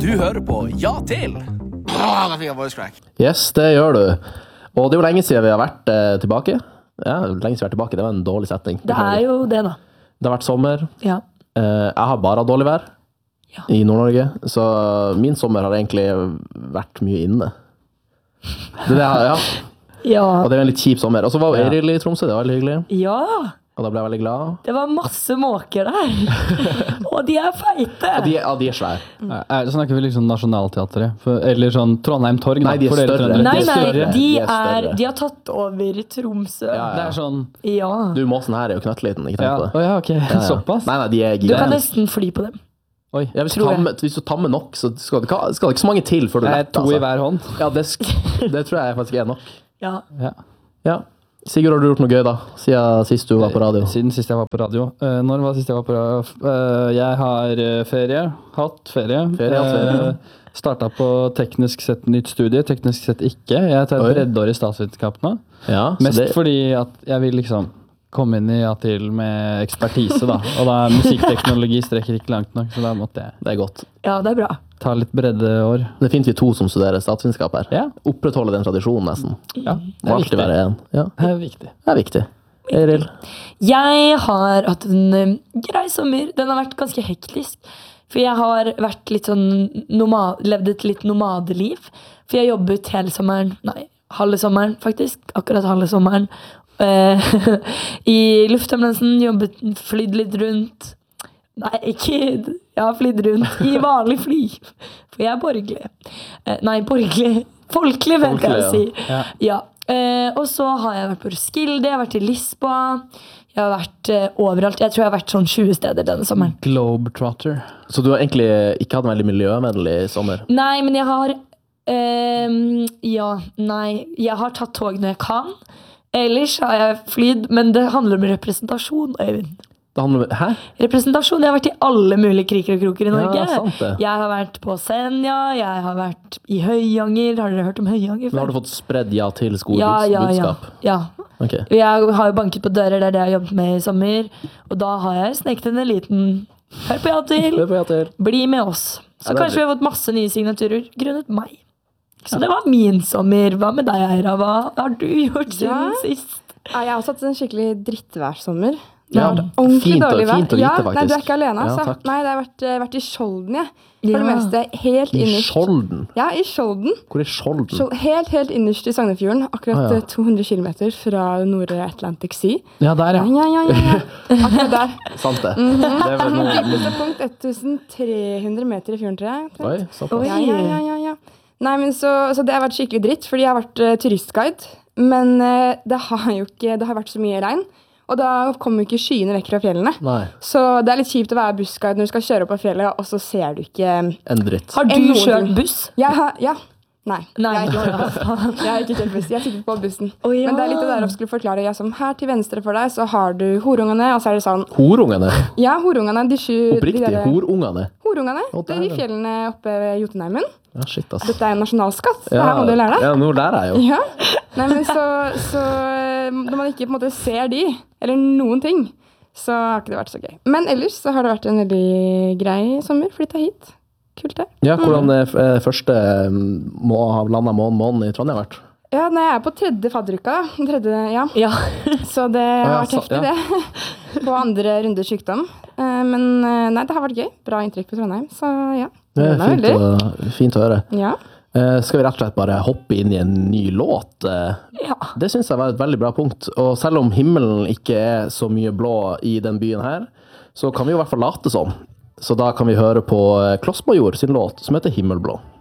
Du hører på Ja til. Da fikk jeg voice crack. Yes, det gjør du. Og det er jo lenge siden vi har vært tilbake. Ja, lenge siden vi har vært tilbake. Det var en dårlig setning. Det er jo det da. Det har vært sommer. Ja. Jeg har bare hatt dårlig vær i Nord-Norge, så min sommer har egentlig vært mye inne. Ja. Og det er en litt kjip sommer. Og så var jo Eiril i Tromsø, det var veldig hyggelig. Ja. Og da ble jeg veldig glad. Det var masse måker der. Og de er feite. Og de er svære. Så snakker vi liksom Nationalteatret, eller sånn Trondheim Torg. Nei, de er større. Nei, de har tatt over Tromsø. Ja. Det er sånn... Ja. Du, måsen her er jo knøttliten, ikke tenk på det. Ja, ok. Såpass? Nei, de er gigantiske. Du kan nesten fly på dem. Oi. Ja, hvis du tammer nok, så skal det ikke så mange til før du letter. 2 i hver hånd. Ja, det tror jeg faktisk er nok. Ja. Sigurd, har du gjort noe gøy da, siden sist du var på radio? Siden sist jeg var på radio. Når var sist jeg var på radio? Jeg har hatt ferie. Startet på teknisk sett nytt studie, teknisk sett ikke. Jeg tar et breddeår i statsvitenskap nå. Ja, mest fordi at jeg vil liksom komme inn i til med ekspertise da. Og da musikkteknologi strekker ikke langt nok, så da måtte jeg... Det er godt. Ja, det er bra. Ta litt breddeår. Det er fint vi 2 som studerer statsvitenskap her. Ja. Opprettholde den tradisjonen nesten. Ja, det er viktig. Ja. Det er viktig. Det er viktig. Eiril? Jeg har hatt en grei sommer. Den har vært ganske hektisk. For jeg har vært litt sånn levd et litt nomadeliv. For jeg jobbet hele sommeren, halve sommeren faktisk, akkurat halve sommeren. I luftambulansen, flydd litt rundt. Nei, ikke, jeg har flydd rundt i vanlig fly. For jeg er borgerlig. Borgerlig. Folkelig, vet jeg å si. Ja. Og så har jeg vært på Roskilde, jeg har vært i Lisboa. Jeg har vært overalt. Jeg tror jeg har vært sånn 20 steder denne sommeren. Globetrotter. Så du har egentlig ikke hatt en veldig miljøvennlig sommer? Nei, men jeg har... Jeg har tatt tog når jeg kan. Ellers har jeg flydd, men det handler om representasjon, Øyvind. Hæ? Representasjon. Jeg har vært i alle mulige kriker og kroker i Norge. Ja, sant det. Jeg har vært på Senja, jeg har vært i Høyanger. Har dere hørt om Høyanger? Men har du fått spredd ja til skolebudskap? Ja. Okay. Jeg har jo banket på dører, det er det jeg har jobbet med i sommer. Og da har jeg snekt en liten hør på ja til. Bli med oss. Så kanskje vi har fått masse nye signaturer grunnet meg. Så det var min sommer. Hva med deg, Eira? Hva har du gjort siden sist? Ja, jeg har også hatt en skikkelig drittværsommer. Fint å vite, faktisk. Nei, du er ikke alene, altså. Ja, nei, det har vært i Skjolden, jeg. For det meste helt innerst. I Skjolden? Ja, i Skjolden. Hvor er Skjolden? Helt innerst i Sognefjorden. Akkurat 200 kilometer fra Nordre Atlantic Sea. Ja, der, ja. Akkurat der. Sant det. Det er vel noe... Dypeste punkt 1300 meter i fjorden, tror jeg. Oi, såpass. Ja. Nei, men så det har vært skikkelig dritt, fordi jeg har vært turistguide. Men det har vært så mye regn. Og da kommer ikke skyene vekk fra fjellene. Nei. Så det er litt kjipt å være bussguide når du skal kjøre opp på fjellet, og så ser du ikke... En dritt. Har du kjørt buss? Ja. Nei. Jeg har ikke kjørt buss. Jeg har sittet på bussen. Men det er litt det der å skulle forklare. Her til venstre for deg så har du horungene, og så er det sånn... Horungene? Ja, horungene. Oppriktig, horungene? Horungene. Det er de fjellene oppe ved Jotunheimen. Ja, shit, ass. Dette er en nasjonalskatt. Det her må du lære deg. Ja, nå lærer jeg jo. Ja. Nei, men så når man ikke på en måte ser de, eller noen ting, så har ikke det vært så gøy. Men ellers så har det vært en veldig grei sommer. Flyttet hit. Kult det. Ja, hvordan første må ha landet måneden i Trondheim vært? Ja, nei, jeg er på 3. fadderuka da. Ja. Så det har vært heftig det. På 2. runde sykdom. Men nei, det har vært gøy. Bra inntrykk på Trondheim, så ja. Det er fint å høre. Ja. Skal vi rett og slett bare hoppe inn i en ny låt? Ja. Det synes jeg var et veldig bra punkt. Og selv om himmelen ikke er så mye blå i den byen her, så kan vi i hvert fall late sånn. Så da kan vi høre på Klossmajor sin låt som heter Himmelblå.